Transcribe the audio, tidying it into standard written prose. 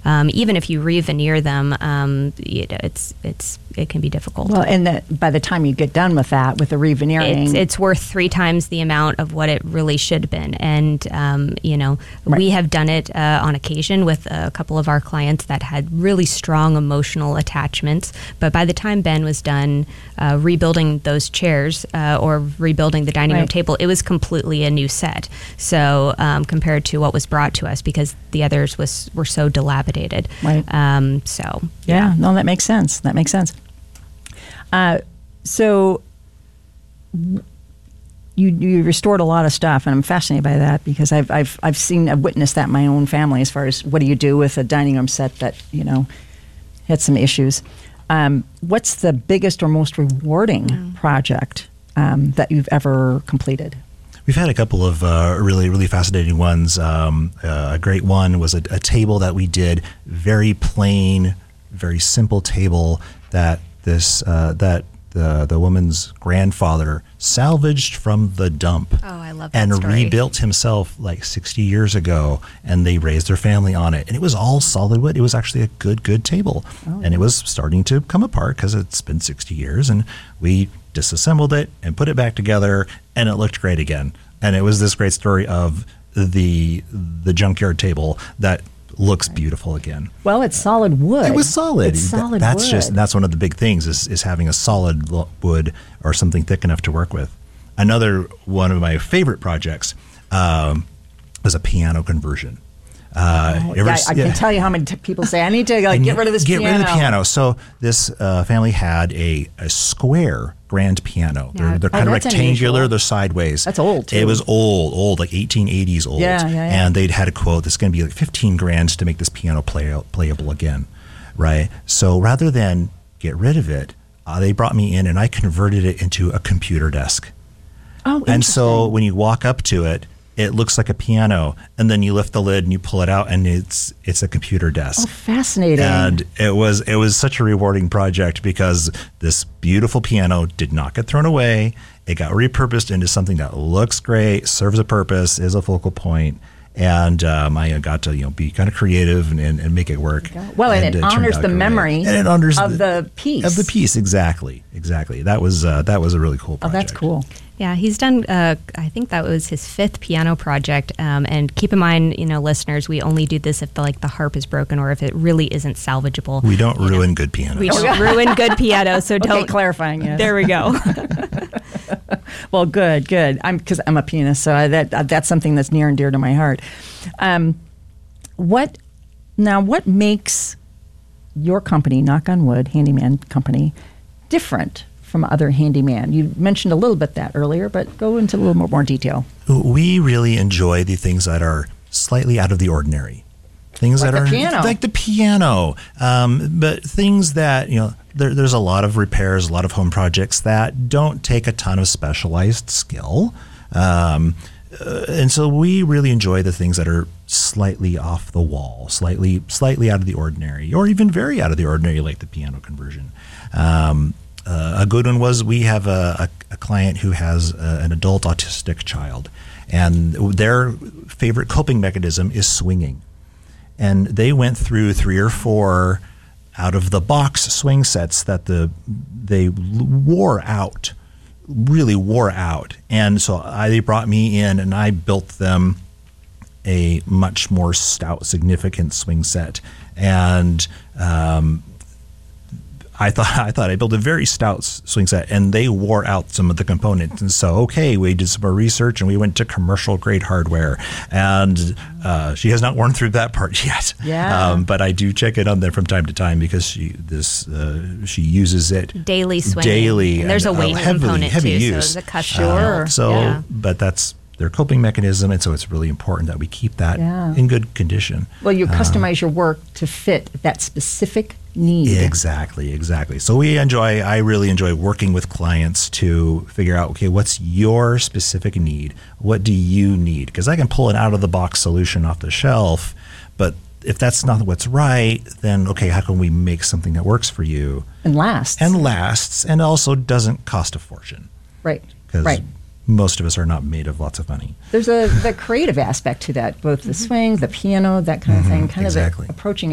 even if you re-veneer them, it can be difficult. Well, and by the time you get done with that, with the re-veneering, it's worth 3 times the amount of what it really should have been. And we have done it on occasion with a couple of our clients that had really strong emotional attachments. But by the time Ben was done rebuilding those chairs or rebuilding the dining room table, it was completely a new set. So compared to what was brought to us, because the others were so dilapidated. Right. No, that makes sense. So you restored a lot of stuff, and I'm fascinated by that because I've witnessed that in my own family as far as what do you do with a dining room set that had some issues. What's the biggest or most rewarding project that you've ever completed? We've had a couple of really, really fascinating ones. A great one was a table that we did, very plain, very simple table that the woman's grandfather salvaged from the dump. Oh, I love that and story. rebuilt himself like 60 years ago, and they raised their family on it. And it was all solid wood. It was actually a good table. Oh. And it was starting to come apart because it's been 60 years, and we disassembled it and put it back together, and it looked great again. And it was this great story of the junkyard table that looks beautiful again. Well, it's solid wood. It was solid. It's solid wood. That's one of the big things is having a solid wood or something thick enough to work with. Another one of my favorite projects was a piano conversion. I can tell you how many people say, I need to get rid of this piano. Get rid of the piano. So this family had a square grand piano. They're kind of rectangular. Unusual. They're sideways. That's old, too. It was old, like 1880s old. Yeah. And they'd had a quote, this is going to be like 15 grand to make this piano playable again, right? So rather than get rid of it, they brought me in and I converted it into a computer desk. Oh, interesting. And so when you walk up to it, it looks like a piano, and then you lift the lid and you pull it out, and it's a computer desk. Oh, fascinating! And it was such a rewarding project because this beautiful piano did not get thrown away. It got repurposed into something that looks great, serves a purpose, is a focal point. And I got to be kind of creative and make it work. Well, and it honors the memory of the piece. Of the piece, exactly. That was a really cool project. Oh, that's cool. Yeah, he's done, I think that was his 5th piano project. And keep in mind, listeners, we only do this if the harp is broken or if it really isn't salvageable. We don't ruin good pianos. We don't ruin good piano, so don't. Okay, clarifying, yes. There we go. Well, good. Because I'm a pianist, so that's something that's near and dear to my heart. What makes your company, Knock on Wood, Handyman Company, different from other handyman? You mentioned a little bit that earlier, but go into a little more detail. We really enjoy the things that are slightly out of the ordinary. Things like that are piano. Like the piano, but things that there's a lot of repairs, a lot of home projects that don't take a ton of specialized skill, and so we really enjoy the things that are slightly off the wall, slightly out of the ordinary, or even very out of the ordinary, like the piano conversion. A good one was we have a client who has an adult autistic child, and their favorite coping mechanism is swinging. And they went through 3 or 4 out-of-the-box swing sets that they really wore out. And so they brought me in, and I built them a much more stout, significant swing set. And I thought I built a very stout swing set, and they wore out some of the components. And so, we did some more research, and we went to commercial grade hardware. And she has not worn through that part yet. Yeah. But I do check in on them from time to time because she uses it daily swinging. Daily, and there's a weight component heavy too. use. So it's a custom. But that's their coping mechanism, and so it's really important that we keep that in good condition. Well, you customize your work to fit that specific need. Exactly. So I really enjoy working with clients to figure out, what's your specific need? What do you need? Because I can pull an out-of-the-box solution off the shelf, but if that's not what's right, then, how can we make something that works for you? And lasts, and also doesn't cost a fortune. Right. Because most of us are not made of lots of money. There's the creative aspect to that, both the swing, the piano, that kind of thing, kind of approaching